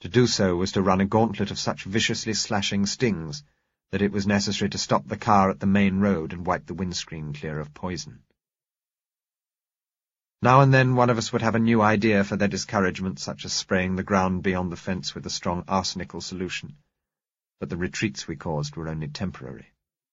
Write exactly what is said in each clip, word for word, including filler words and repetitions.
To do so was to run a gauntlet of such viciously slashing stings that it was necessary to stop the car at the main road and wipe the windscreen clear of poison. Now and then one of us would have a new idea for their discouragement, such as spraying the ground beyond the fence with a strong arsenical solution, but the retreats we caused were only temporary.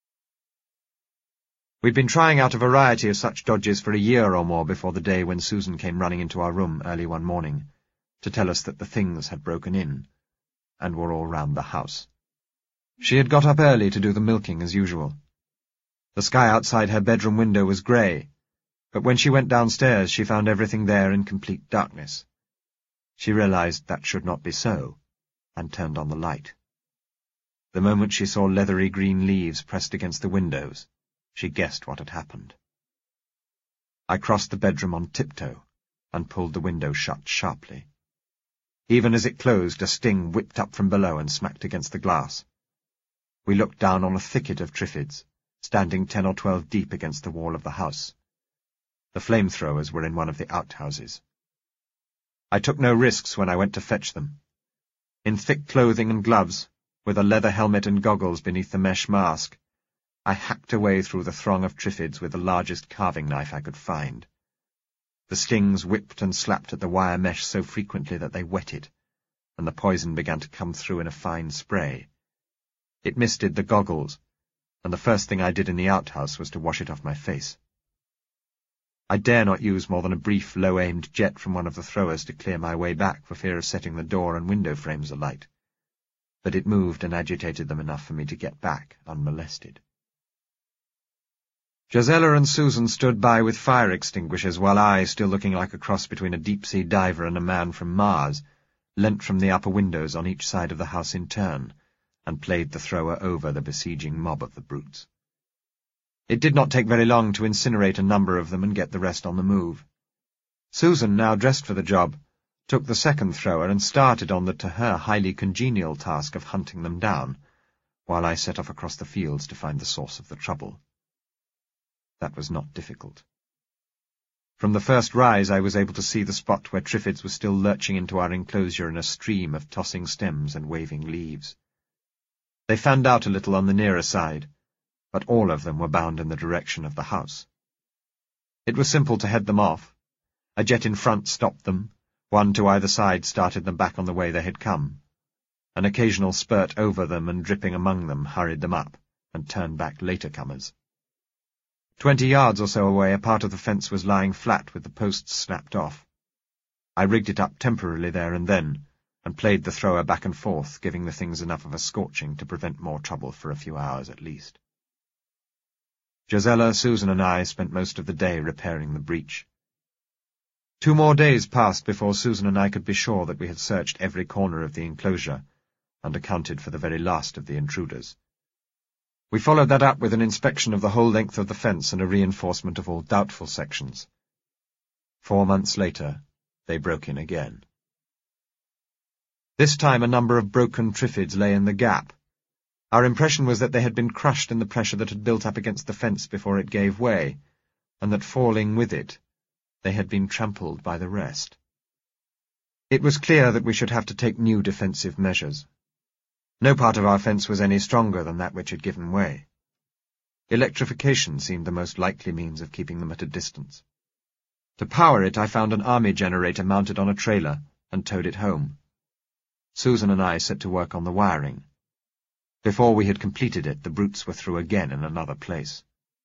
We'd been trying out a variety of such dodges for a year or more before the day when Susan came running into our room early one morning to tell us that the things had broken in and were all round the house. She had got up early to do the milking as usual. The sky outside her bedroom window was grey, but when she went downstairs she found everything there in complete darkness. She realized that should not be so, and turned on the light. The moment she saw leathery green leaves pressed against the windows, she guessed what had happened. I crossed the bedroom on tiptoe and pulled the window shut sharply. Even as it closed, a sting whipped up from below and smacked against the glass. We looked down on a thicket of triffids, standing ten or twelve deep against the wall of the house. The flamethrowers were in one of the outhouses. I took no risks when I went to fetch them. In thick clothing and gloves, with a leather helmet and goggles beneath the mesh mask, I hacked away through the throng of triffids with the largest carving knife I could find. The stings whipped and slapped at the wire mesh so frequently that they wetted, and the poison began to come through in a fine spray. It misted the goggles, and the first thing I did in the outhouse was to wash it off my face. I dare not use more than a brief, low-aimed jet from one of the throwers to clear my way back for fear of setting the door and window frames alight, but it moved and agitated them enough for me to get back unmolested. Josella and Susan stood by with fire extinguishers, while I, still looking like a cross between a deep-sea diver and a man from Mars, leant from the upper windows on each side of the house in turn, and played the thrower over the besieging mob of the brutes. It did not take very long to incinerate a number of them and get the rest on the move. Susan, now dressed for the job, took the second thrower and started on the to her highly congenial task of hunting them down, while I set off across the fields to find the source of the trouble. That was not difficult. From the first rise I was able to see the spot where triffids were still lurching into our enclosure in a stream of tossing stems and waving leaves. They fanned out a little on the nearer side, but all of them were bound in the direction of the house. It was simple to head them off. A jet in front stopped them, one to either side started them back on the way they had come. An occasional spurt over them and dripping among them hurried them up, and turned back later comers. Twenty yards or so away a part of the fence was lying flat with the posts snapped off. I rigged it up temporarily there and then, and played the thrower back and forth, giving the things enough of a scorching to prevent more trouble for a few hours at least. Josella, Susan, and I spent most of the day repairing the breach. Two more days passed before Susan and I could be sure that we had searched every corner of the enclosure, and accounted for the very last of the intruders. We followed that up with an inspection of the whole length of the fence and a reinforcement of all doubtful sections. Four months later, they broke in again. This time a number of broken triffids lay in the gap. Our impression was that they had been crushed in the pressure that had built up against the fence before it gave way, and that falling with it, they had been trampled by the rest. It was clear that we should have to take new defensive measures. No part of our fence was any stronger than that which had given way. Electrification seemed the most likely means of keeping them at a distance. To power it, I found an army generator mounted on a trailer and towed it home. Susan and I set to work on the wiring. Before we had completed it, the brutes were through again in another place.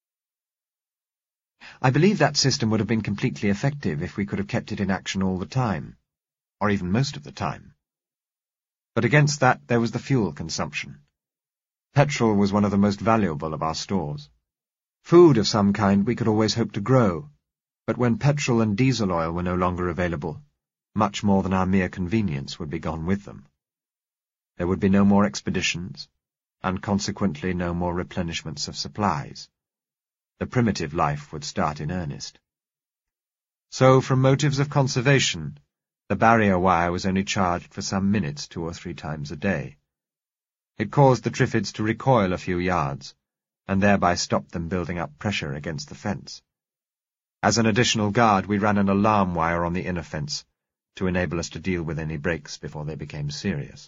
I believe that system would have been completely effective if we could have kept it in action all the time, or even most of the time. But against that there was the fuel consumption. Petrol was one of the most valuable of our stores. Food of some kind we could always hope to grow, but when petrol and diesel oil were no longer available, much more than our mere convenience would be gone with them. There would be no more expeditions, and consequently no more replenishments of supplies. The primitive life would start in earnest. So, from motives of conservation, the barrier wire was only charged for some minutes two or three times a day. It caused the triffids to recoil a few yards, and thereby stopped them building up pressure against the fence. As an additional guard, we ran an alarm wire on the inner fence, to enable us to deal with any breaks before they became serious.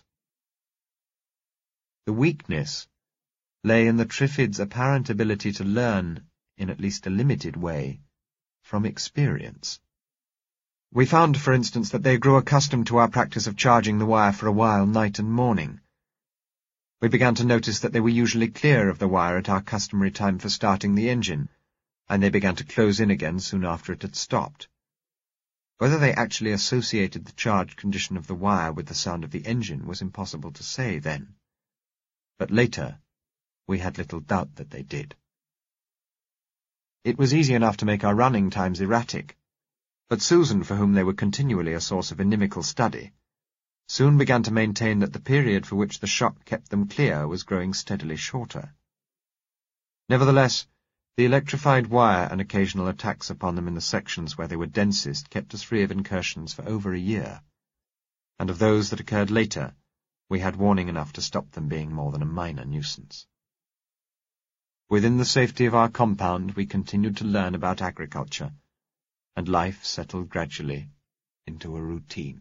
The weakness lay in the Triffids' apparent ability to learn, in at least a limited way, from experience. We found, for instance, that they grew accustomed to our practice of charging the wire for a while, night and morning. We began to notice that they were usually clear of the wire at our customary time for starting the engine, and they began to close in again soon after it had stopped. Whether they actually associated the charged condition of the wire with the sound of the engine was impossible to say then. But later, we had little doubt that they did. It was easy enough to make our running times erratic, but Susan, for whom they were continually a source of inimical study, soon began to maintain that the period for which the shock kept them clear was growing steadily shorter. Nevertheless, the electrified wire and occasional attacks upon them in the sections where they were densest kept us free of incursions for over a year, and of those that occurred later, we had warning enough to stop them being more than a minor nuisance. Within the safety of our compound, we continued to learn about agriculture, and life settled gradually into a routine.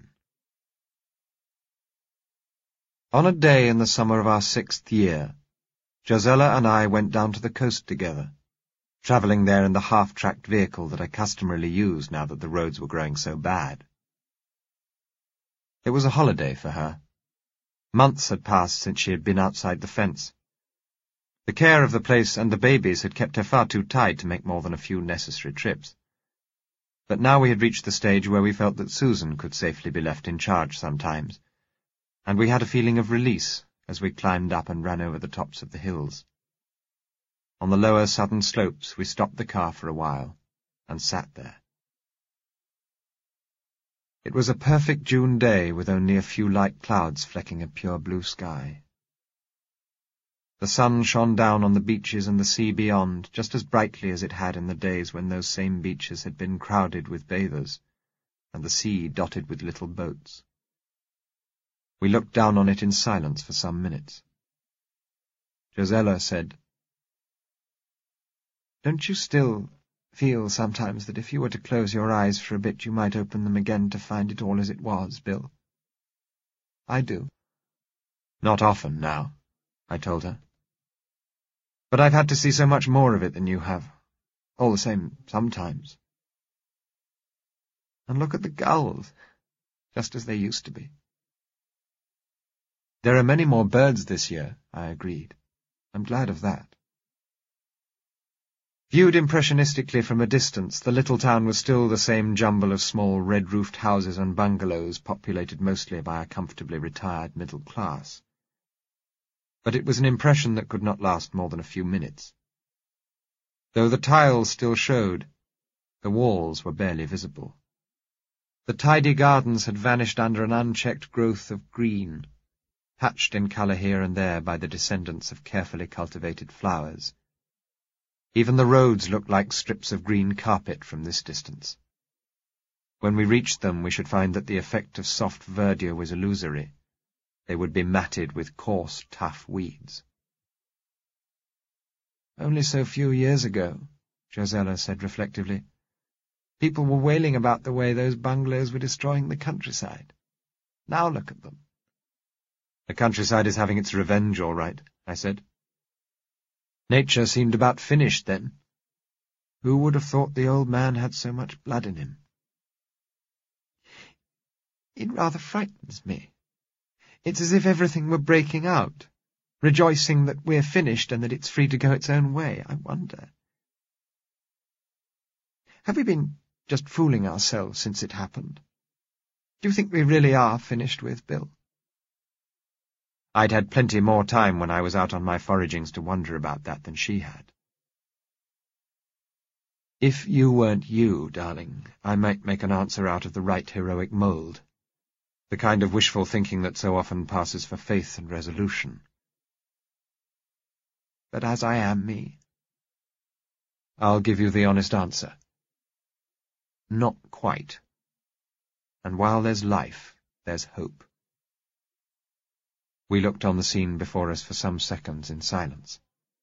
On a day in the summer of our sixth year, Josella and I went down to the coast together, travelling there in the half-tracked vehicle that I customarily used now that the roads were growing so bad. It was a holiday for her. Months had passed since she had been outside the fence. The care of the place and the babies had kept her far too tied to make more than a few necessary trips. But now we had reached the stage where we felt that Susan could safely be left in charge sometimes, and we had a feeling of release as we climbed up and ran over the tops of the hills. On the lower southern slopes we stopped the car for a while and sat there. It was a perfect June day with only a few light clouds flecking a pure blue sky. The sun shone down on the beaches and the sea beyond just as brightly as it had in the days when those same beaches had been crowded with bathers, and the sea dotted with little boats. We looked down on it in silence for some minutes. Josella said, "Don't you still feel sometimes that if you were to close your eyes for a bit you might open them again to find it all as it was, Bill?" "I do." "Not often now," I told her. "But I've had to see so much more of it than you have. All the same, sometimes. And look at the gulls, just as they used to be." "There are many more birds this year," I agreed. "I'm glad of that." Viewed impressionistically from a distance, the little town was still the same jumble of small red-roofed houses and bungalows populated mostly by a comfortably retired middle class. But it was an impression that could not last more than a few minutes. Though the tiles still showed, the walls were barely visible. The tidy gardens had vanished under an unchecked growth of green, patched in colour here and there by the descendants of carefully cultivated flowers. Even the roads looked like strips of green carpet from this distance. When we reached them, we should find that the effect of soft verdure was illusory. They would be matted with coarse, tough weeds. "Only so few years ago," Josella said reflectively, "people were wailing about the way those bungalows were destroying the countryside. Now look at them." "The countryside is having its revenge, all right," I said. "Nature seemed about finished then. Who would have thought the old man had so much blood in him?" "It rather frightens me. It's as if everything were breaking out, rejoicing that we're finished and that it's free to go its own way. I wonder. Have we been just fooling ourselves since it happened? Do you think we really are finished with, Bill?" I'd had plenty more time when I was out on my foragings to wonder about that than she had. "If you weren't you, darling, I might make an answer out of the right heroic mould, the kind of wishful thinking that so often passes for faith and resolution. But as I am me, I'll give you the honest answer. Not quite. And while there's life, there's hope." We looked on the scene before us for some seconds in silence.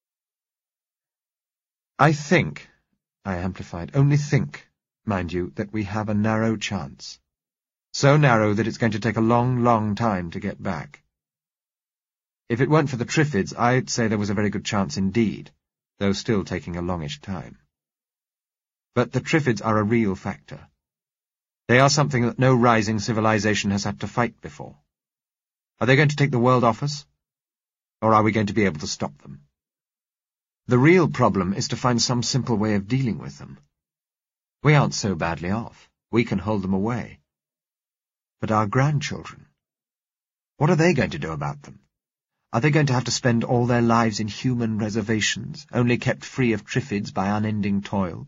"I think," I amplified, "only think, mind you, that we have a narrow chance. So narrow that it's going to take a long, long time to get back. If it weren't for the Triffids, I'd say there was a very good chance indeed, though still taking a longish time. But the Triffids are a real factor. They are something that no rising civilization has had to fight before. Are they going to take the world off us? Or are we going to be able to stop them? The real problem is to find some simple way of dealing with them. We aren't so badly off. We can hold them away. But our grandchildren, what are they going to do about them? Are they going to have to spend all their lives in human reservations, only kept free of Triffids by unending toil?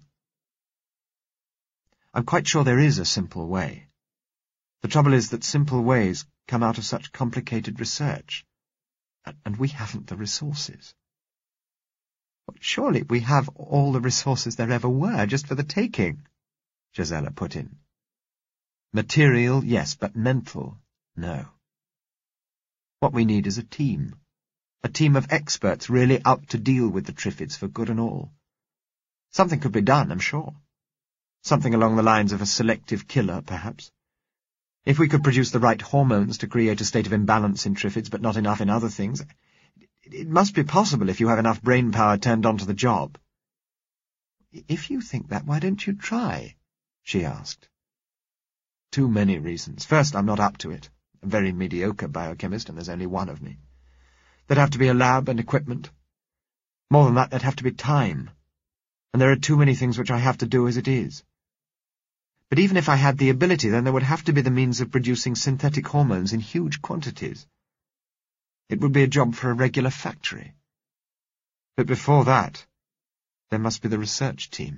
I'm quite sure there is a simple way. The trouble is that simple ways come out of such complicated research, and we haven't the resources. Surely we have all the resources there ever were, just for the taking, Gisela put in. Material, yes, but mental, no. What we need is a team. A team of experts really up to deal with the Triffids for good and all. Something could be done, I'm sure. Something along the lines of a selective killer, perhaps. If we could produce the right hormones to create a state of imbalance in Triffids, but not enough in other things, it must be possible if you have enough brain power turned onto the job. If you think that, why don't you try? She asked. Too many reasons. First, I'm not up to it. A very mediocre biochemist, and there's only one of me. There'd have to be a lab and equipment. More than that, there'd have to be time. And there are too many things which I have to do as it is. But even if I had the ability, then there would have to be the means of producing synthetic hormones in huge quantities. It would be a job for a regular factory. But before that, there must be the research team.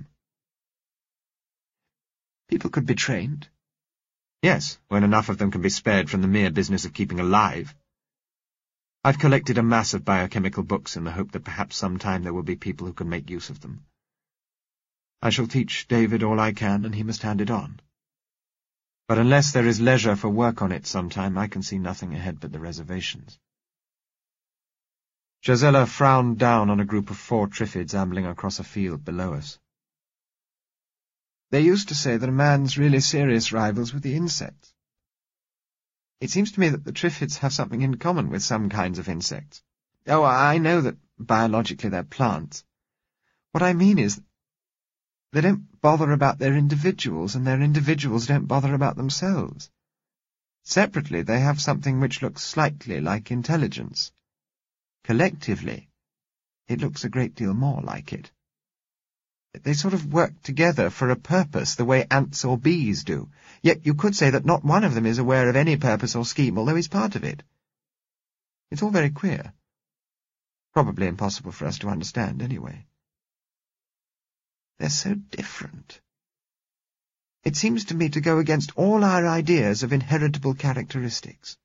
People could be trained. Yes, when enough of them can be spared from the mere business of keeping alive. I've collected a mass of biochemical books in the hope that perhaps sometime there will be people who can make use of them. I shall teach David all I can, and he must hand it on. But unless there is leisure for work on it sometime, I can see nothing ahead but the reservations. Gisela frowned down on a group of four Triffids ambling across a field below us. They used to say that a man's really serious rivals were the insects. It seems to me that the Triffids have something in common with some kinds of insects. Oh, I know that biologically they're plants. What I mean is, they don't bother about their individuals, and their individuals don't bother about themselves. Separately, they have something which looks slightly like intelligence. Collectively, it looks a great deal more like it. They sort of work together for a purpose, the way ants or bees do. Yet you could say that not one of them is aware of any purpose or scheme, although he's part of it. It's all very queer. Probably impossible for us to understand, anyway. They're so different. It seems to me to go against all our ideas of inheritable characteristics.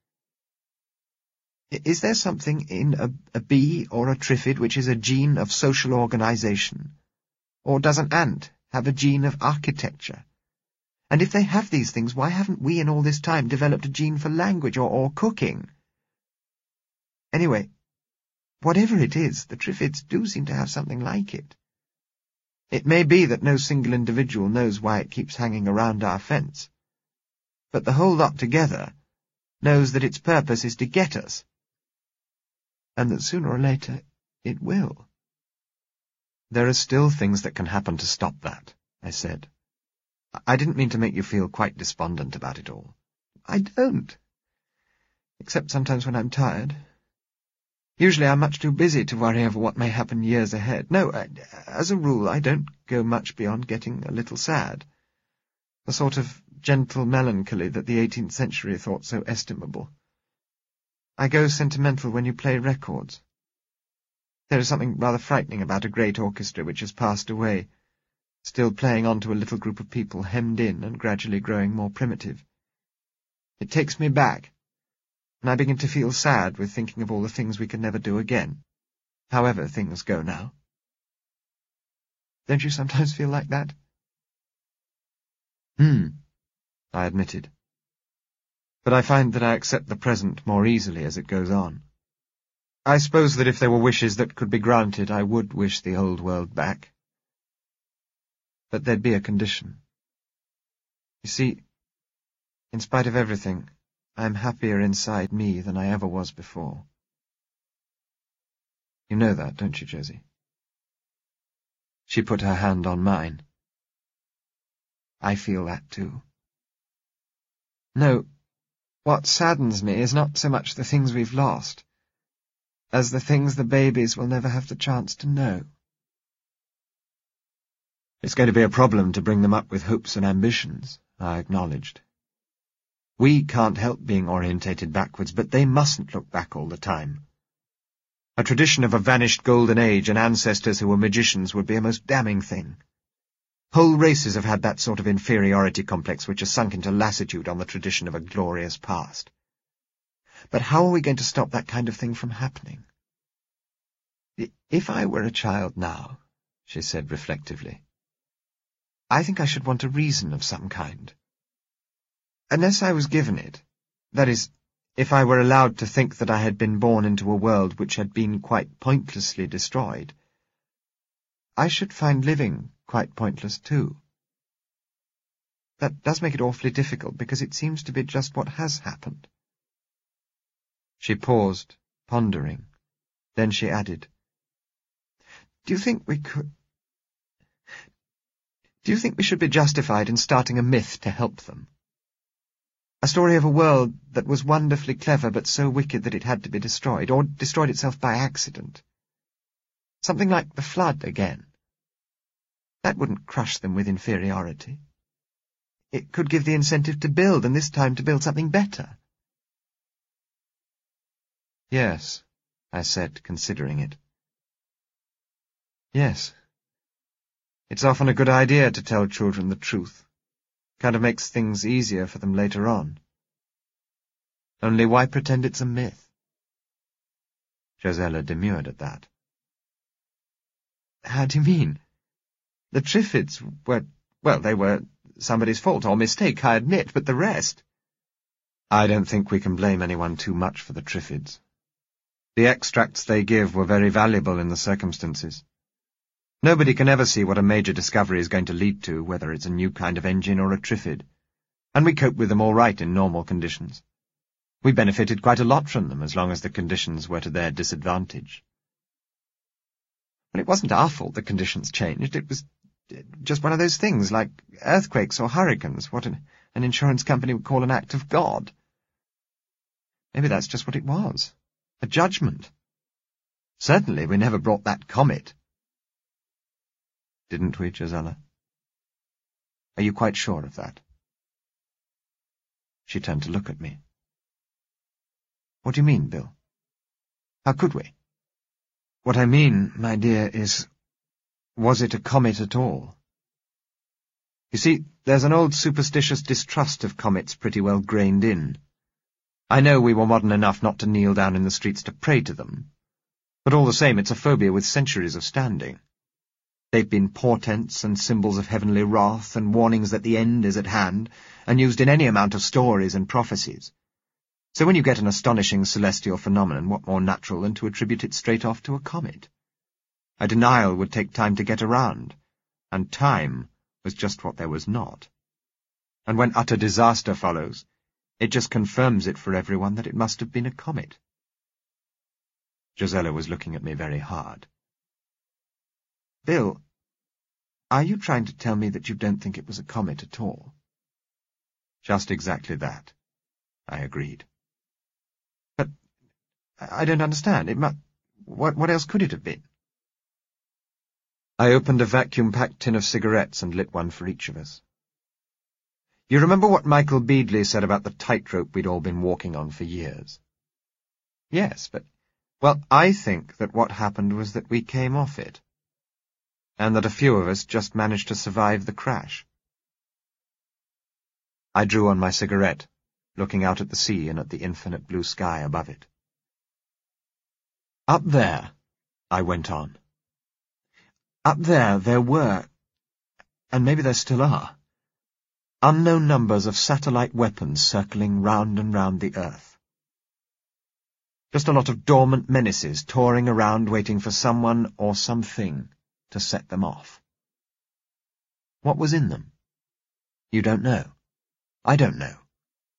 Is there something in a, a bee or a Triffid which is a gene of social organization? Or does an ant have a gene of architecture? And if they have these things, why haven't we in all this time developed a gene for language or, or cooking? Anyway, whatever it is, the Triffids do seem to have something like it. It may be that no single individual knows why it keeps hanging around our fence, but the whole lot together knows that its purpose is to get us, and that sooner or later it will. There are still things that can happen to stop that, I said. I didn't mean to make you feel quite despondent about it all. I don't. Except sometimes when I'm tired. Usually I'm much too busy to worry over what may happen years ahead. No, I, as a rule, I don't go much beyond getting a little sad. The sort of gentle melancholy that the eighteenth century thought so estimable. I go sentimental when you play records. There is something rather frightening about a great orchestra which has passed away, still playing on to a little group of people hemmed in and gradually growing more primitive. It takes me back, and I begin to feel sad with thinking of all the things we can never do again, however things go now. Don't you sometimes feel like that? Hmm, I admitted. But I find that I accept the present more easily as it goes on. I suppose that if there were wishes that could be granted, I would wish the old world back. But there'd be a condition. You see, In spite of everything, I'm happier inside me than I ever was before. You know that, don't you, Josie? She put her hand on mine. I feel that too. No, what saddens me is not so much the things we've lost, as the things the babies will never have the chance to know. It's going to be a problem to bring them up with hopes and ambitions, I acknowledged. We can't help being orientated backwards, but they mustn't look back all the time. A tradition of a vanished golden age and ancestors who were magicians would be a most damning thing. Whole races have had that sort of inferiority complex which has sunk into lassitude on the tradition of a glorious past. But how are we going to stop that kind of thing from happening? If I were a child now, she said reflectively, I think I should want a reason of some kind. Unless I was given it, that is, if I were allowed to think that I had been born into a world which had been quite pointlessly destroyed, I should find living quite pointless too. That does make it awfully difficult, because it seems to be just what has happened. She paused, pondering. Then she added, Do you think we could... Do you think we should be justified in starting a myth to help them? A story of a world that was wonderfully clever but so wicked that it had to be destroyed, or destroyed itself by accident. Something like the flood again. That wouldn't crush them with inferiority. It could give the incentive to build, and this time to build something better. Yes, I said, considering it. Yes. It's often a good idea to tell children the truth. Kind of makes things easier for them later on. Only why pretend it's a myth? Josella demurred at that. How do you mean? The Triffids were, well, they were somebody's fault or mistake, I admit, but the rest... I don't think we can blame anyone too much for the Triffids. The extracts they give were very valuable in the circumstances. Nobody can ever see what a major discovery is going to lead to, whether it's a new kind of engine or a Triffid, and we cope with them all right in normal conditions. We benefited quite a lot from them, as long as the conditions were to their disadvantage. Well, it wasn't our fault the conditions changed. It was just one of those things, like earthquakes or hurricanes, what an, an insurance company would call an act of God. Maybe that's just what it was, a judgment. Certainly we never brought that comet. Didn't we, Josella? Are you quite sure of that? She turned to look at me. What do you mean, Bill? How could we? What I mean, my dear, is, was it a comet at all? You see, there's an old superstitious distrust of comets pretty well grained in. I know we were modern enough not to kneel down in the streets to pray to them, but all the same it's a phobia with centuries of standing. They've been portents and symbols of heavenly wrath and warnings that the end is at hand, and used in any amount of stories and prophecies. So when you get an astonishing celestial phenomenon, what more natural than to attribute it straight off to a comet? A denial would take time to get around, and time was just what there was not. And when utter disaster follows, it just confirms it for everyone that it must have been a comet. Josella was looking at me very hard. Bill, are you trying to tell me that you don't think it was a comet at all? Just exactly that, I agreed. But I don't understand. It must... What, what else could it have been? I opened a vacuum-packed tin of cigarettes and lit one for each of us. You remember what Michael Beadley said about the tightrope we'd all been walking on for years? Yes, but... Well, I think that what happened was that we came off it, and that a few of us just managed to survive the crash. I drew on my cigarette, looking out at the sea and at the infinite blue sky above it. Up there, I went on. Up there there were, and maybe there still are, unknown numbers of satellite weapons circling round and round the Earth. Just a lot of dormant menaces touring around waiting for someone or something to set them off. What was in them? You don't know. I don't know.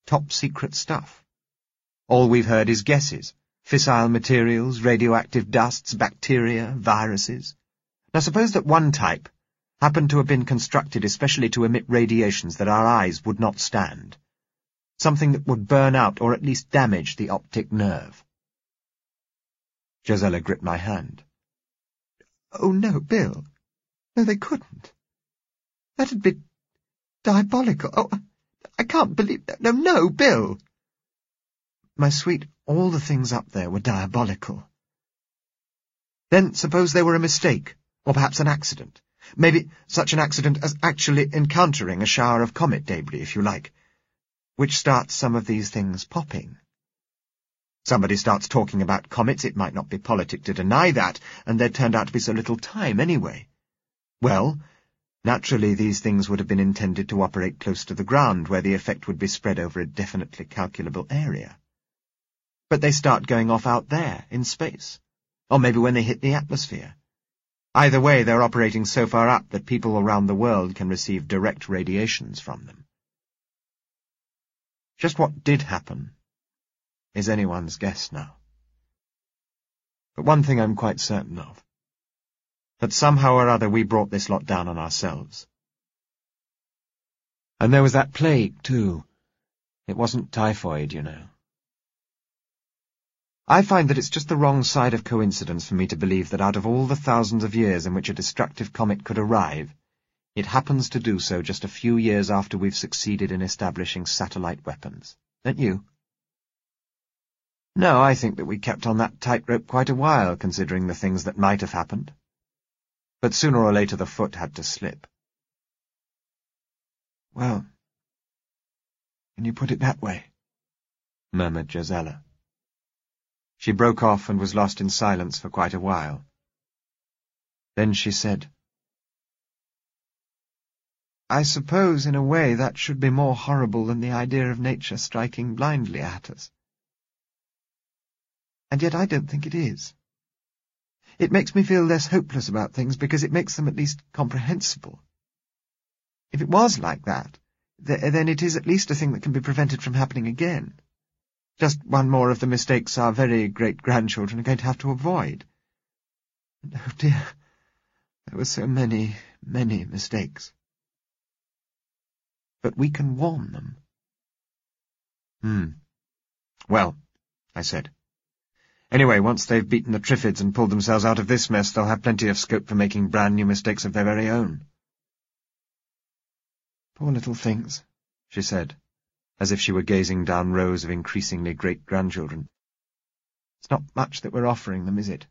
top-secret stuff. All we've heard is guesses. Fissile materials, radioactive dusts, bacteria, viruses. Now suppose that one type happened to have been constructed especially to emit radiations that our eyes would not stand. Something that would burn out or at least damage the optic nerve. Josella gripped my hand. "Oh, no, Bill. No, they couldn't. That'd be diabolical. Oh, I can't believe that. No, no, Bill." "My sweet, all the things up there were diabolical." "Then suppose they were a mistake, or perhaps an accident. Maybe such an accident as actually encountering a shower of comet debris, if you like, which starts some of these things popping. Somebody starts talking about comets, it might not be politic to deny that, and there turned out to be so little time anyway. Well, naturally these things would have been intended to operate close to the ground, where the effect would be spread over a definitely calculable area. But they start going off out there, in space, or maybe when they hit the atmosphere. Either way, they're operating so far up that people around the world can receive direct radiations from them. Just what did happen is anyone's guess now. But one thing I'm quite certain of, that somehow or other we brought this lot down on ourselves. And there was that plague, too. It wasn't typhoid, you know. I find that it's just the wrong side of coincidence for me to believe that out of all the thousands of years in which a destructive comet could arrive, it happens to do so just a few years after we've succeeded in establishing satellite weapons. Don't you? No, I think that we kept on that tightrope quite a while, considering the things that might have happened. But sooner or later the foot had to slip. "Well, when you put it that way," murmured Josella. She broke off and was lost in silence for quite a while. Then she said, "I suppose, in a way, that should be more horrible than the idea of nature striking blindly at us. And yet I don't think it is. It makes me feel less hopeless about things because it makes them at least comprehensible. If it was like that, th then it is at least a thing that can be prevented from happening again. Just one more of the mistakes our very great-grandchildren are going to have to avoid. And, oh dear, there were so many, many mistakes. But we can warn them." Hmm. "Well," I said. "Anyway, once they've beaten the Triffids and pulled themselves out of this mess, they'll have plenty of scope for making brand-new mistakes of their very own." "Poor little things," she said, as if she were gazing down rows of increasingly great-grandchildren. "It's not much that we're offering them, is it?"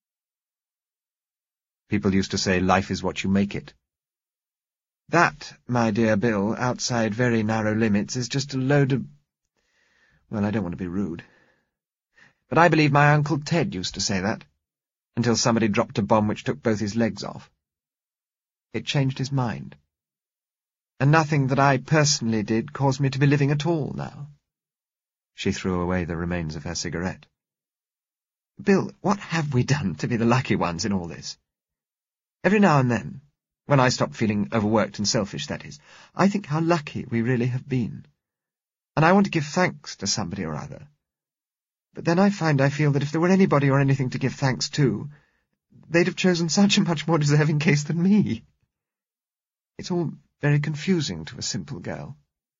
People used to say life is what you make it. That, my dear Bill, outside very narrow limits, is just a load of... Well, I don't want to be rude. But I believe my Uncle Ted used to say that, until somebody dropped a bomb which took both his legs off. It changed his mind. And nothing that I personally did caused me to be living at all now. She threw away the remains of her cigarette. "Bill, what have we done to be the lucky ones in all this? Every now and then, when I stop feeling overworked and selfish, that is, I think how lucky we really have been. And I want to give thanks to somebody or other. But then I find I feel that if there were anybody or anything to give thanks to, they'd have chosen such a much more deserving case than me. It's all very confusing to a simple girl."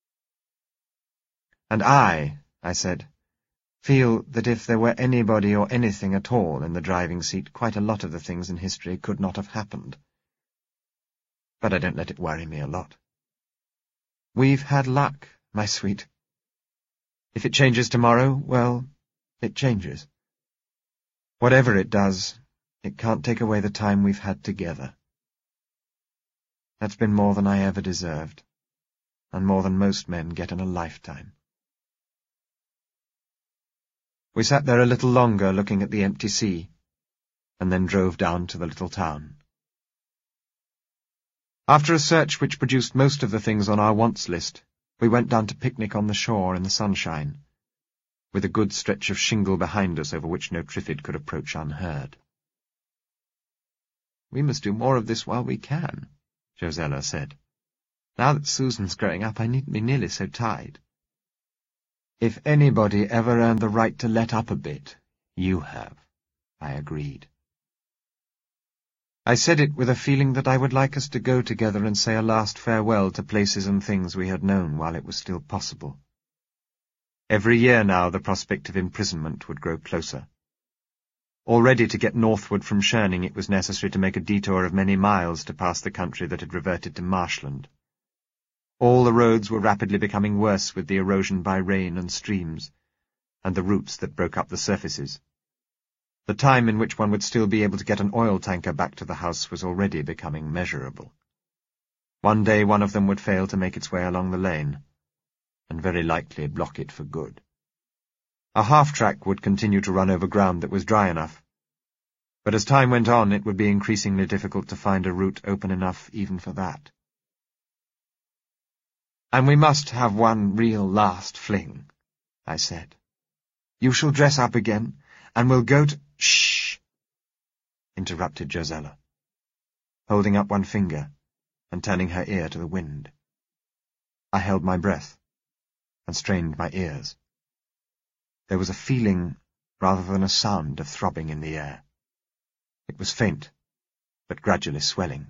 "And I," I said, "feel that if there were anybody or anything at all in the driving seat, quite a lot of the things in history could not have happened. But I don't let it worry me a lot. We've had luck, my sweet. If it changes tomorrow, well, it changes. Whatever it does, it can't take away the time we've had together. That's been more than I ever deserved, and more than most men get in a lifetime." We sat there a little longer looking at the empty sea, and then drove down to the little town. After a search which produced most of the things on our wants list, we went down to picnic on the shore in the sunshine, with a good stretch of shingle behind us over which no Triffid could approach unheard. "We must do more of this while we can," Josella said. "Now that Susan's growing up, I needn't be nearly so tied." If anybody ever earned the right to let up a bit, you have, I agreed. I said it with a feeling that I would like us to go together and say a last farewell to places and things we had known while it was still possible. Every year now the prospect of imprisonment would grow closer. Already to get northward from Schoening it was necessary to make a detour of many miles to pass the country that had reverted to marshland. All the roads were rapidly becoming worse with the erosion by rain and streams, and the roots that broke up the surfaces. The time in which one would still be able to get an oil tanker back to the house was already becoming measurable. One day one of them would fail to make its way along the lane, and very likely block it for good. A half-track would continue to run over ground that was dry enough, but as time went on it would be increasingly difficult to find a route open enough even for that. "And we must have one real last fling," I said. "You shall dress up again, and we'll go to—" "Shh!" interrupted Josella, holding up one finger and turning her ear to the wind. I held my breath and strained my ears. There was a feeling rather than a sound of throbbing in the air. It was faint, but gradually swelling.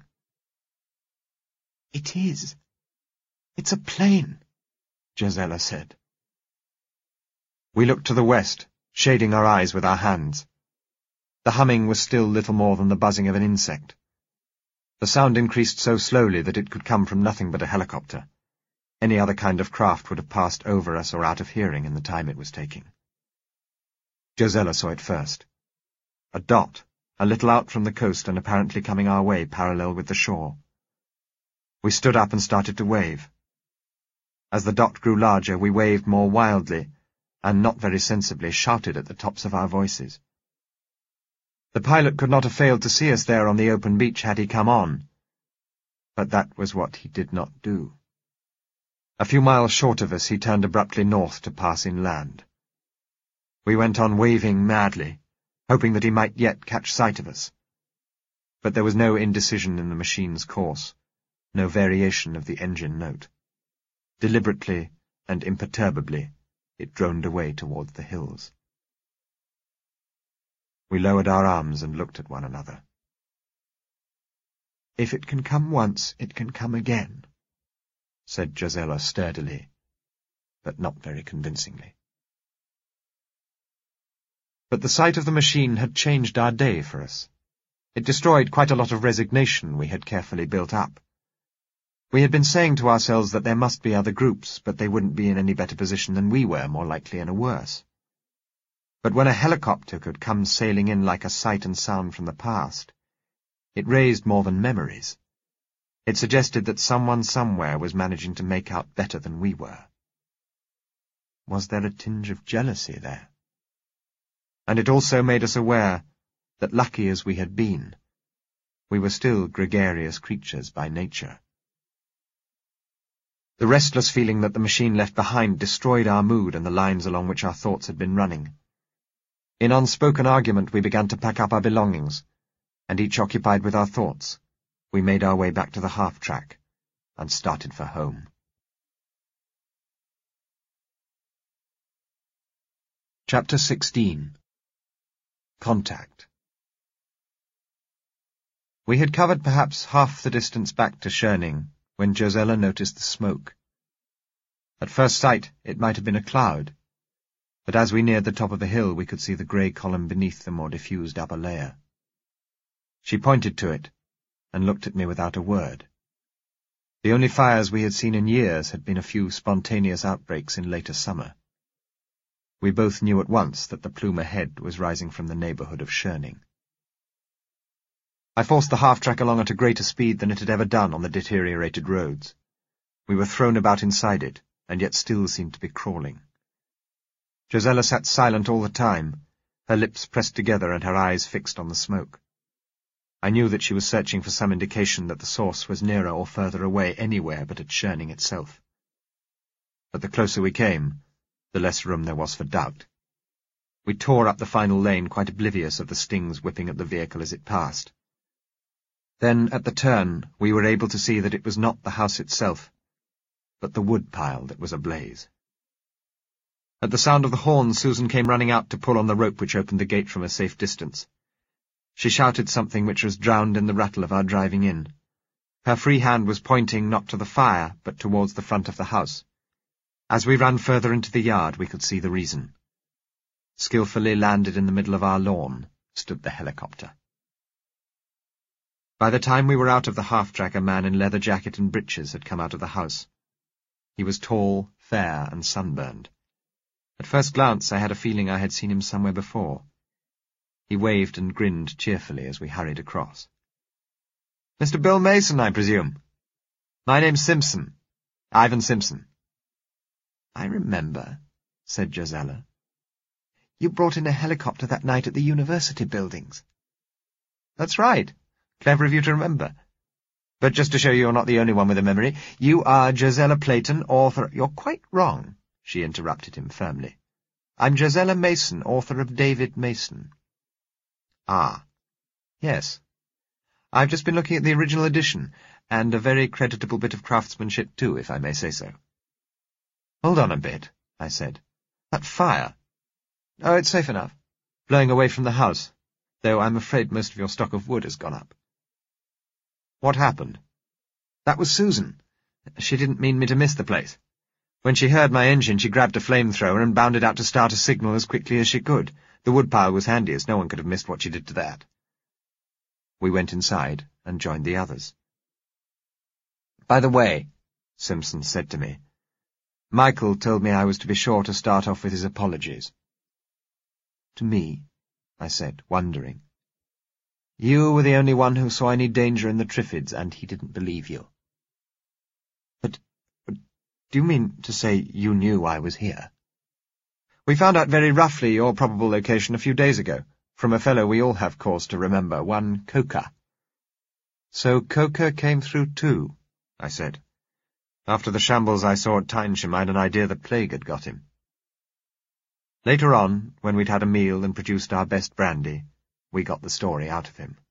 "It is. It's a plane," Josella said. We looked to the west, shading our eyes with our hands. The humming was still little more than the buzzing of an insect. The sound increased so slowly that it could come from nothing but a helicopter. Any other kind of craft would have passed over us or out of hearing in the time it was taking. Josella saw it first. A dot, a little out from the coast and apparently coming our way parallel with the shore. We stood up and started to wave. As the dot grew larger, we waved more wildly, and not very sensibly shouted at the tops of our voices. The pilot could not have failed to see us there on the open beach had he come on, but that was what he did not do. A few miles short of us he turned abruptly north to pass inland. We went on waving madly, hoping that he might yet catch sight of us. But there was no indecision in the machine's course, no variation of the engine note. Deliberately and imperturbably, it droned away towards the hills. We lowered our arms and looked at one another. "If it can come once, it can come again," said Josella sturdily, but not very convincingly. But the sight of the machine had changed our day for us. It destroyed quite a lot of resignation we had carefully built up. We had been saying to ourselves that there must be other groups, but they wouldn't be in any better position than we were, more likely in a worse. But when a helicopter could come sailing in like a sight and sound from the past, it raised more than memories. It suggested that someone somewhere was managing to make out better than we were. Was there a tinge of jealousy there? And it also made us aware that, lucky as we had been, we were still gregarious creatures by nature. The restless feeling that the machine left behind destroyed our mood and the lines along which our thoughts had been running. In unspoken argument we began to pack up our belongings, and each occupied with our thoughts, we made our way back to the half-track and started for home. Chapter sixteen. Contact. We had covered perhaps half the distance back to Schoening when Josella noticed the smoke. At first sight it might have been a cloud, but as we neared the top of the hill we could see the grey column beneath the more diffused upper layer. She pointed to it, and looked at me without a word. The only fires we had seen in years had been a few spontaneous outbreaks in later summer. We both knew at once that the plume ahead was rising from the neighbourhood of Schoening. I forced the half-track along at a greater speed than it had ever done on the deteriorated roads. We were thrown about inside it, and yet still seemed to be crawling. Josella sat silent all the time, her lips pressed together and her eyes fixed on the smoke. I knew that she was searching for some indication that the source was nearer or further away anywhere but at Schoening itself. But the closer we came, the less room there was for doubt. We tore up the final lane, quite oblivious of the stings whipping at the vehicle as it passed. Then, at the turn, we were able to see that it was not the house itself, but the wood pile that was ablaze. At the sound of the horn, Susan came running out to pull on the rope which opened the gate from a safe distance. She shouted something which was drowned in the rattle of our driving in. Her free hand was pointing not to the fire, but towards the front of the house. As we ran further into the yard, we could see the reason. Skilfully landed in the middle of our lawn stood the helicopter. By the time we were out of the half-track, a man in leather jacket and breeches had come out of the house. He was tall, fair, and sunburned. At first glance, I had a feeling I had seen him somewhere before. He waved and grinned cheerfully as we hurried across. "Mister Bill Mason, I presume? My name's Simpson. Ivan Simpson." "I remember," said Josella. "You brought in a helicopter that night at the university buildings." "That's right. Clever of you to remember. But just to show you you're not the only one with a memory, you are Josella Playton, author—" "You're quite wrong," she interrupted him firmly. "I'm Josella Mason, author of David Mason." "Ah, yes. I've just been looking at the original edition, and a very creditable bit of craftsmanship too, if I may say so." "Hold on a bit," I said. "That fire—" "Oh, it's safe enough. Blowing away from the house, though I'm afraid most of your stock of wood has gone up." "What happened?" "That was Susan. She didn't mean me to miss the place. When she heard my engine, she grabbed a flamethrower and bounded out to start a signal as quickly as she could. The woodpile was handiest. No one could have missed what she did to that." We went inside and joined the others. "By the way," Simpson said to me, "Michael told me I was to be sure to start off with his apologies." "To me?" I said, wondering. "You were the only one who saw any danger in the Triffids, and he didn't believe you." But, but do you mean to say you knew I was here?" "We found out very roughly your probable location a few days ago, from a fellow we all have cause to remember, one Coker." "So Coker came through too," I said. "After the shambles I saw at Tynesham, I had an idea that plague had got him." Later on, when we'd had a meal and produced our best brandy, we got the story out of him.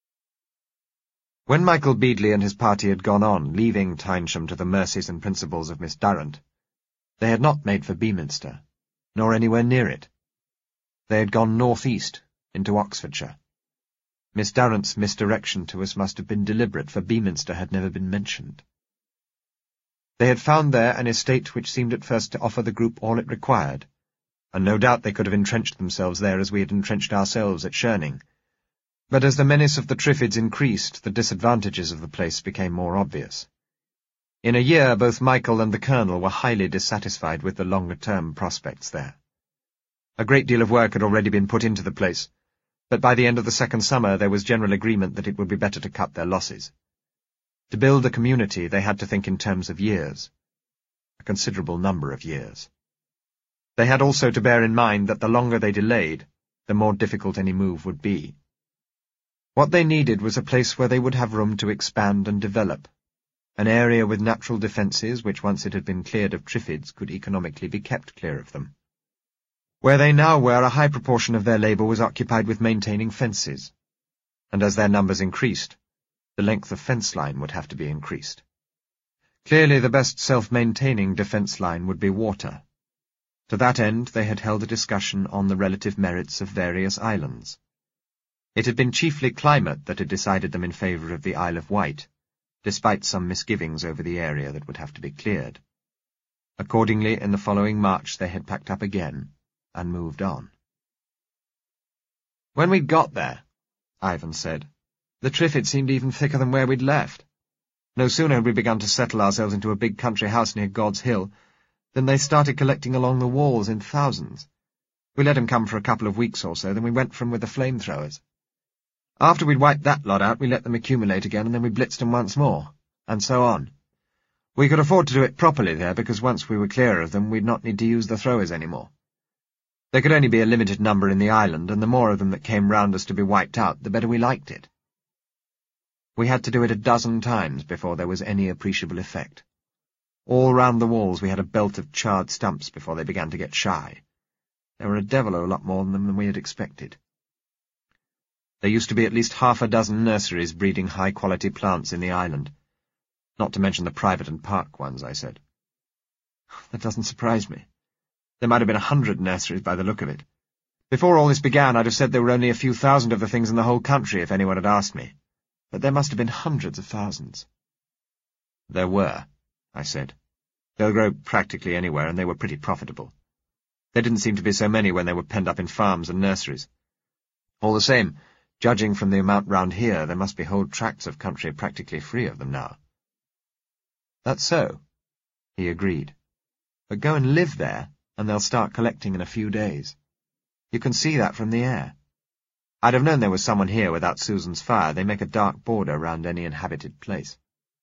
When Michael Beadley and his party had gone on, leaving Tynesham to the mercies and principles of Miss Durrant, they had not made for Beaminster, nor anywhere near it. They had gone north-east, into Oxfordshire. Miss Durrant's misdirection to us must have been deliberate, for Beaminster had never been mentioned. They had found there an estate which seemed at first to offer the group all it required, and no doubt they could have entrenched themselves there as we had entrenched ourselves at Shirning. But as the menace of the Triffids increased, the disadvantages of the place became more obvious. In a year, both Michael and the Colonel were highly dissatisfied with the longer-term prospects there. A great deal of work had already been put into the place, but by the end of the second summer there was general agreement that it would be better to cut their losses. To build a community, they had to think in terms of years, a considerable number of years. They had also to bear in mind that the longer they delayed, the more difficult any move would be. What they needed was a place where they would have room to expand and develop, an area with natural defences which, once it had been cleared of Triffids, could economically be kept clear of them. Where they now were, a high proportion of their labour was occupied with maintaining fences, and as their numbers increased, the length of fence line would have to be increased. Clearly the best self-maintaining defence line would be water. To that end they had held a discussion on the relative merits of various islands. It had been chiefly climate that had decided them in favour of the Isle of Wight, despite some misgivings over the area that would have to be cleared. Accordingly, in the following March they had packed up again and moved on. "When we'd got there," Ivan said, "the Triffid seemed even thicker than where we'd left. No sooner had we begun to settle ourselves into a big country house near God's Hill than they started collecting along the walls in thousands. We let 'em come for a couple of weeks or so, then we went for 'em with the flamethrowers. After we'd wiped that lot out, we let them accumulate again, and then we blitzed 'em once more, and so on. We could afford to do it properly there, because once we were clear of them, we'd not need to use the throwers any more. There could only be a limited number in the island, and the more of them that came round us to be wiped out, the better we liked it. We had to do it a dozen times before there was any appreciable effect. All round the walls we had a belt of charred stumps before they began to get shy. There were a devil of a lot more of them than we had expected. There used to be at least half a dozen nurseries breeding high-quality plants in the island, not to mention the private and park ones," I said. "That doesn't surprise me. There might have been a hundred nurseries by the look of it. Before all this began, I'd have said there were only a few thousand of the things in the whole country if anyone had asked me. But there must have been hundreds of thousands. There were, I said. They'll grow practically anywhere, and they were pretty profitable. There didn't seem to be so many when they were penned up in farms and nurseries. All the same, judging from the amount round here, there must be whole tracts of country practically free of them now. That's so, he agreed. But go and live there, and they'll start collecting in a few days. You can see that from the air. I'd have known there was someone here without Susan's fire. They make a dark border round any inhabited place.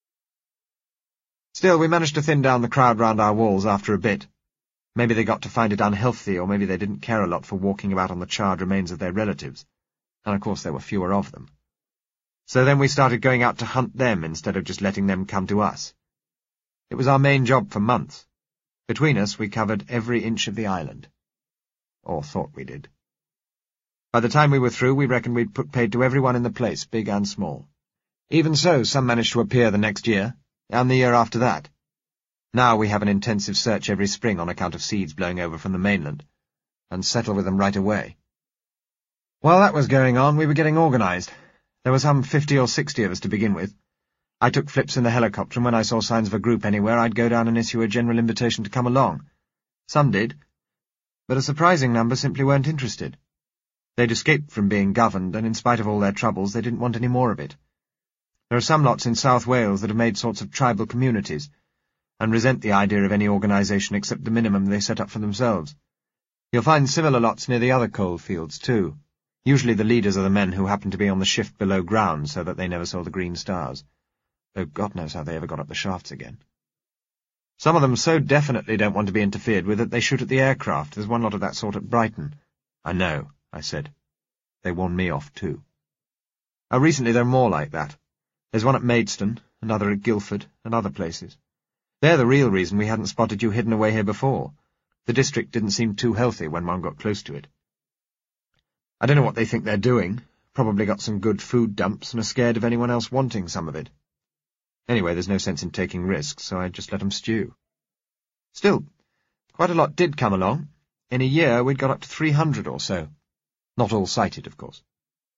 Still, we managed to thin down the crowd round our walls after a bit. Maybe they got to find it unhealthy, or maybe they didn't care a lot for walking about on the charred remains of their relatives, and of course there were fewer of them. So then we started going out to hunt them instead of just letting them come to us. It was our main job for months. Between us, we covered every inch of the island. Or thought we did. By the time we were through, we reckoned we'd put paid to everyone in the place, big and small. Even so, some managed to appear the next year, and the year after that. Now we have an intensive search every spring on account of seeds blowing over from the mainland, and settle with them right away. While that was going on, we were getting organised. There were some fifty or sixty of us to begin with. I took flips in the helicopter, and when I saw signs of a group anywhere, I'd go down and issue a general invitation to come along. Some did, but a surprising number simply weren't interested. They'd escaped from being governed, and in spite of all their troubles, they didn't want any more of it. There are some lots in South Wales that have made sorts of tribal communities, and resent the idea of any organisation except the minimum they set up for themselves. You'll find similar lots near the other coal fields, too. Usually the leaders are the men who happen to be on the shift below ground so that they never saw the green stars, though God knows how they ever got up the shafts again. Some of them so definitely don't want to be interfered with that they shoot at the aircraft. There's one lot of that sort at Brighton. I know, I said. They warned me off, too. Oh, recently there are more like that. There's one at Maidstone, another at Guildford, and other places. They're the real reason we hadn't spotted you hidden away here before. The district didn't seem too healthy when one got close to it. I don't know what they think they're doing. Probably got some good food dumps and are scared of anyone else wanting some of it. Anyway, there's no sense in taking risks, so I just let them stew. Still, quite a lot did come along. In a year, we'd got up to three hundred or so. Not all sighted, of course.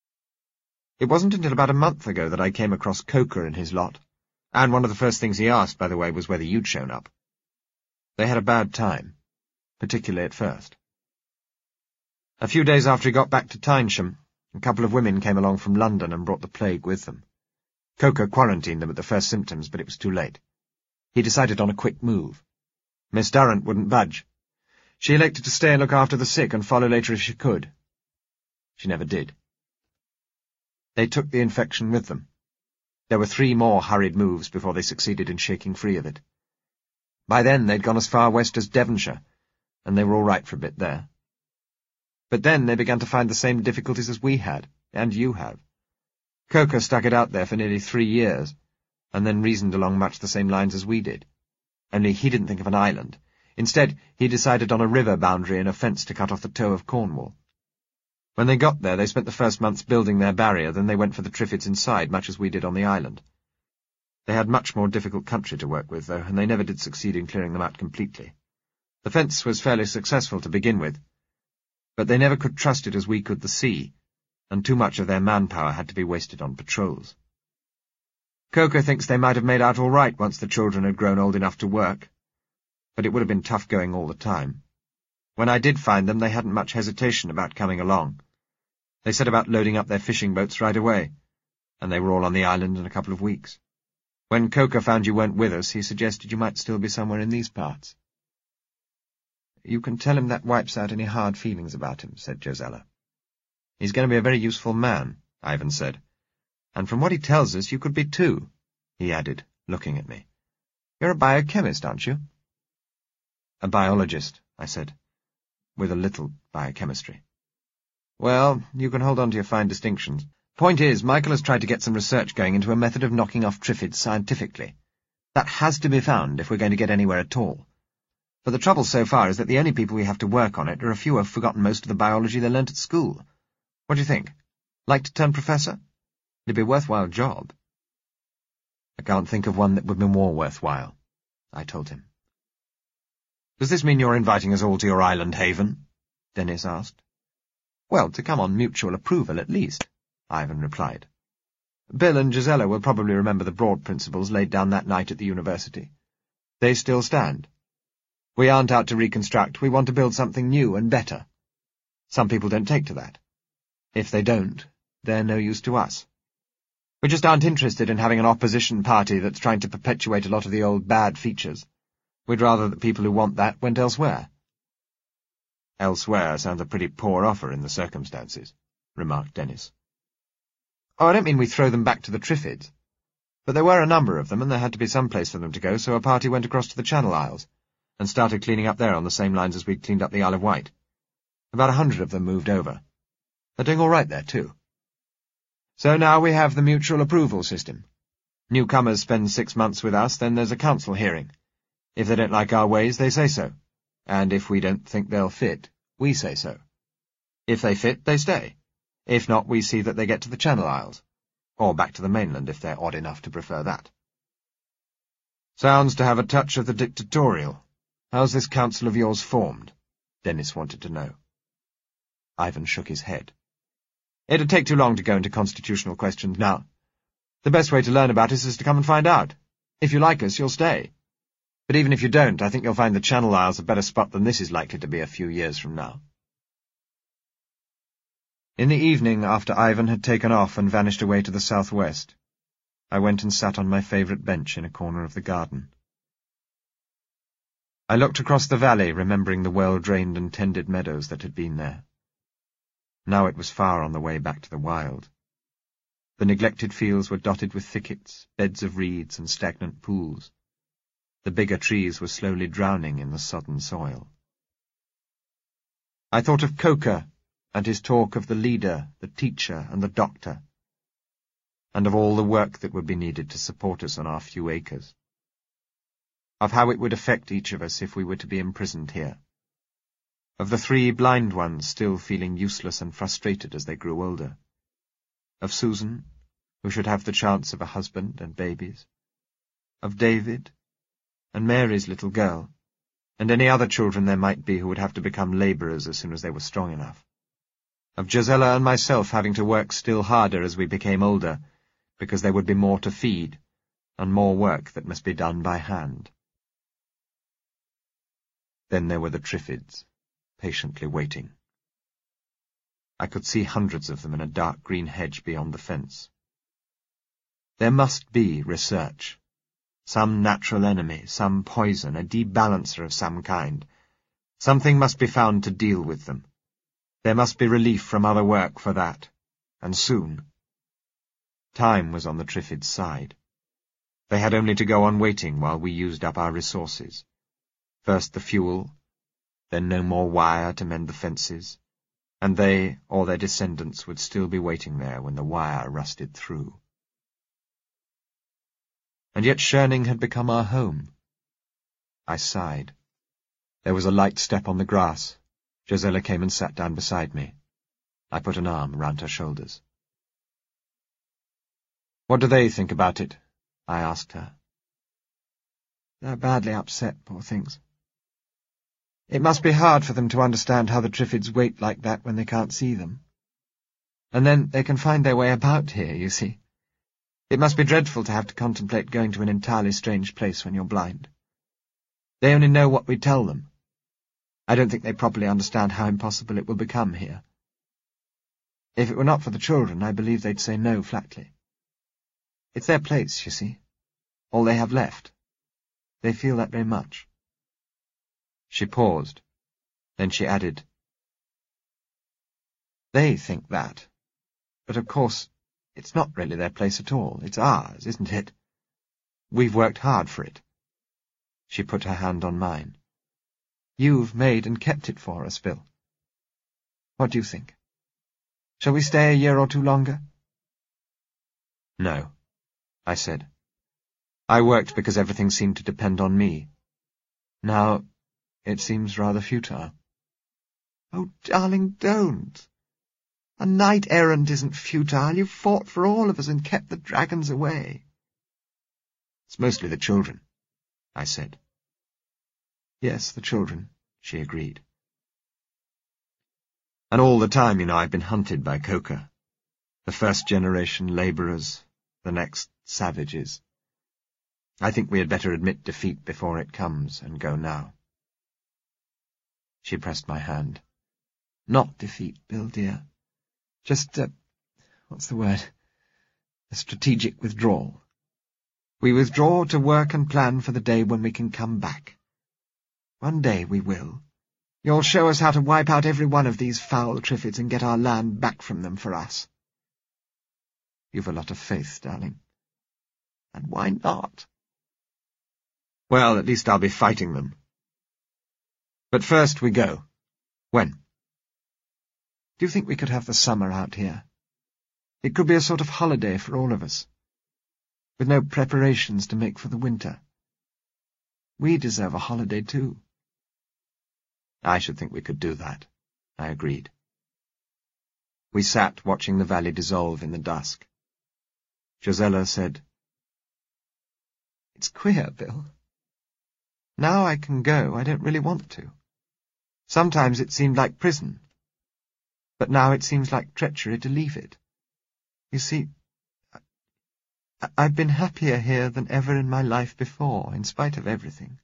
It wasn't until about a month ago that I came across Coker and his lot, and one of the first things he asked, by the way, was whether you'd shown up. They had a bad time, particularly at first. A few days after he got back to Tynesham, a couple of women came along from London and brought the plague with them. Coker quarantined them at the first symptoms, but it was too late. He decided on a quick move. Miss Durrant wouldn't budge. She elected to stay and look after the sick and follow later if she could. She never did. They took the infection with them. There were three more hurried moves before they succeeded in shaking free of it. By then they'd gone as far west as Devonshire, and they were all right for a bit there. But then they began to find the same difficulties as we had, and you have. Coker stuck it out there for nearly three years, and then reasoned along much the same lines as we did. Only he didn't think of an island. Instead, he decided on a river boundary and a fence to cut off the toe of Cornwall. When they got there, they spent the first months building their barrier, then they went for the Triffids inside, much as we did on the island. They had much more difficult country to work with, though, and they never did succeed in clearing them out completely. The fence was fairly successful to begin with, but they never could trust it as we could the sea, and too much of their manpower had to be wasted on patrols. Coker thinks they might have made out all right once the children had grown old enough to work, but it would have been tough going all the time. When I did find them, they hadn't much hesitation about coming along. They set about loading up their fishing boats right away, and they were all on the island in a couple of weeks. When Coker found you weren't with us, he suggested you might still be somewhere in these parts. You can tell him that wipes out any hard feelings about him, said Josella. He's going to be a very useful man, Ivan said. And from what he tells us, you could be too, he added, looking at me. You're a biochemist, aren't you? A biologist, I said, with a little biochemistry. Well, you can hold on to your fine distinctions. Point is, Michael has tried to get some research going into a method of knocking off Triffids scientifically. That has to be found if we're going to get anywhere at all. But the trouble so far is that the only people we have to work on it are a few who have forgotten most of the biology they learnt at school. What do you think? Like to turn professor? It'd be a worthwhile job. I can't think of one that would be more worthwhile, I told him. "Does this mean you're inviting us all to your island haven?" Dennis asked. "Well, to come on mutual approval, at least," Ivan replied. "Bill and Gisela will probably remember the broad principles laid down that night at the university. They still stand. We aren't out to reconstruct, we want to build something new and better. Some people don't take to that. If they don't, they're no use to us. We just aren't interested in having an opposition party that's trying to perpetuate a lot of the old bad features. We'd rather that people who want that went elsewhere." "Elsewhere sounds a pretty poor offer in the circumstances," remarked Dennis. "Oh, I don't mean we throw them back to the Triffids. But there were a number of them, and there had to be some place for them to go, so a party went across to the Channel Isles, and started cleaning up there on the same lines as we'd cleaned up the Isle of Wight. About a hundred of them moved over. They're doing all right there, too. So now we have the mutual approval system. Newcomers spend six months with us, then there's a council hearing. If they don't like our ways, they say so. And if we don't think they'll fit, we say so. If they fit, they stay. If not, we see that they get to the Channel Isles. Or back to the mainland, if they're odd enough to prefer that." "Sounds to have a touch of the dictatorial. How's this council of yours formed?" Dennis wanted to know. Ivan shook his head. "It'd take too long to go into constitutional questions now. The best way to learn about us is to come and find out. If you like us, you'll stay. But even if you don't, I think you'll find the Channel Isles a better spot than this is likely to be a few years from now." In the evening, after Ivan had taken off and vanished away to the southwest, I went and sat on my favourite bench in a corner of the garden. I looked across the valley, remembering the well-drained and tended meadows that had been there. Now it was far on the way back to the wild. The neglected fields were dotted with thickets, beds of reeds, and stagnant pools. The bigger trees were slowly drowning in the sodden soil. I thought of Coker, and his talk of the leader, the teacher, and the doctor, and of all the work that would be needed to support us on our few acres. Of how it would affect each of us if we were to be imprisoned here. Of the three blind ones still feeling useless and frustrated as they grew older. Of Susan, who should have the chance of a husband and babies. Of David, and Mary's little girl, and any other children there might be who would have to become labourers as soon as they were strong enough. Of Gisela and myself having to work still harder as we became older, because there would be more to feed, and more work that must be done by hand. Then there were the Triffids, patiently waiting. I could see hundreds of them in a dark green hedge beyond the fence. There must be research. Some natural enemy, some poison, a debalancer of some kind. Something must be found to deal with them. There must be relief from other work for that, and soon. Time was on the Triffids' side. They had only to go on waiting while we used up our resources. First the fuel, then no more wire to mend the fences, and they, or their descendants, would still be waiting there when the wire rusted through. And yet Sherning had become our home. I sighed. There was a light step on the grass. Gisela came and sat down beside me. I put an arm round her shoulders. "What do they think about it?" I asked her. "They're badly upset, poor things. It must be hard for them to understand how the Triffids wait like that when they can't see them. And then they can find their way about here, you see. It must be dreadful to have to contemplate going to an entirely strange place when you're blind. They only know what we tell them. I don't think they properly understand how impossible it will become here. If it were not for the children, I believe they'd say no flatly. It's their place, you see. All they have left. They feel that very much." She paused. Then she added, "They think that. But of course, it's not really their place at all. It's ours, isn't it? We've worked hard for it." She put her hand on mine. "You've made and kept it for us, Bill. What do you think? Shall we stay a year or two longer?" "No," I said. "I worked because everything seemed to depend on me. Now, it seems rather futile." "Oh, darling, don't. A knight-errant isn't futile. You fought for all of us and kept the dragons away." "It's mostly the children," I said. Yes, the children, she agreed. And all the time, you know, I've been hunted by Coca. The first generation labourers, the next savages. I think we had better admit defeat before it comes, and go now. She pressed my hand. Not defeat, Bill, dear. Just, uh, what's the word? A strategic withdrawal. We withdraw to work and plan for the day when we can come back. One day we will. You'll show us how to wipe out every one of these foul Triffids and get our land back from them for us. You've a lot of faith, darling. And why not? Well, at least I'll be fighting them. But first we go. When? Do you think we could have the summer out here? It could be a sort of holiday for all of us, with no preparations to make for the winter. We deserve a holiday, too. I should think we could do that, I agreed. We sat watching the valley dissolve in the dusk. Josella said, It's queer, Bill. Now I can go, I don't really want to. Sometimes it seemed like prison, but now it seems like treachery to leave it. You see, I I've been happier here than ever in my life before, in spite of everything.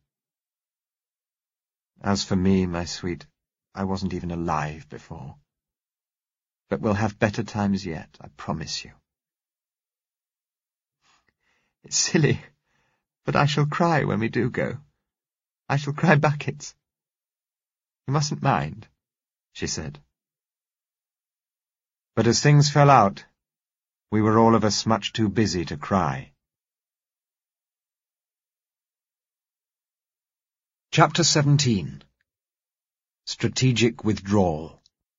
As for me, my sweet, I wasn't even alive before. But we'll have better times yet, I promise you. It's silly, but I shall cry when we do go. I shall cry buckets. You mustn't mind, she said. But as things fell out, we were all of us much too busy to cry. Chapter seventeen. Strategic Withdrawal.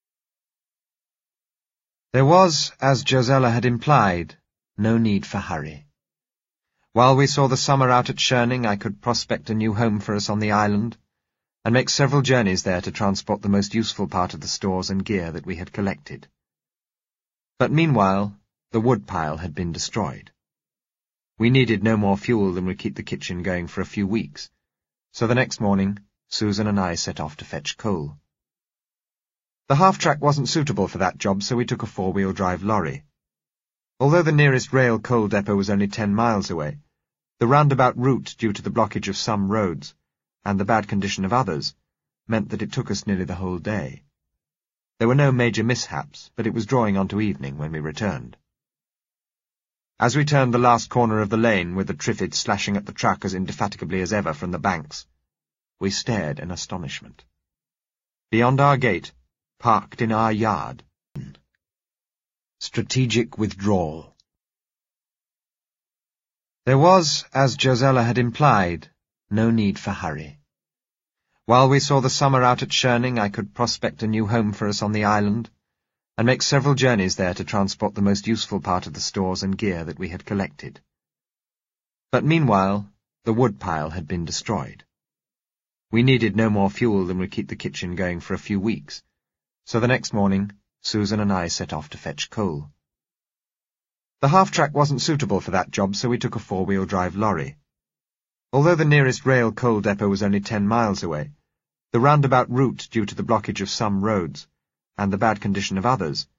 There was, as Josella had implied, no need for hurry. While we saw the summer out at Churning, I could prospect a new home for us on the island, and make several journeys there to transport the most useful part of the stores and gear that we had collected. But meanwhile, the woodpile had been destroyed. We needed no more fuel than would keep the kitchen going for a few weeks, so the next morning, Susan and I set off to fetch coal. The half-track wasn't suitable for that job, so we took a four-wheel drive lorry. Although the nearest rail coal depot was only ten miles away, the roundabout route due to the blockage of some roads, and the bad condition of others, meant that it took us nearly the whole day. There were no major mishaps, but it was drawing on to evening when we returned. As we turned the last corner of the lane, with the Triffids slashing at the truck as indefatigably as ever from the banks, we stared in astonishment. Beyond our gate, parked in our yard, Strategic Withdrawal. There was, as Josella had implied, no need for hurry. While we saw the summer out at Churning, I could prospect a new home for us on the island, and make several journeys there to transport the most useful part of the stores and gear that we had collected. But meanwhile, the woodpile had been destroyed. We needed no more fuel than would keep the kitchen going for a few weeks, so the next morning, Susan and I set off to fetch coal. The half-track wasn't suitable for that job, so we took a four-wheel drive lorry. Although the nearest rail coal depot was only ten miles away, the roundabout route due to the blockage of some roads, and the bad condition of others,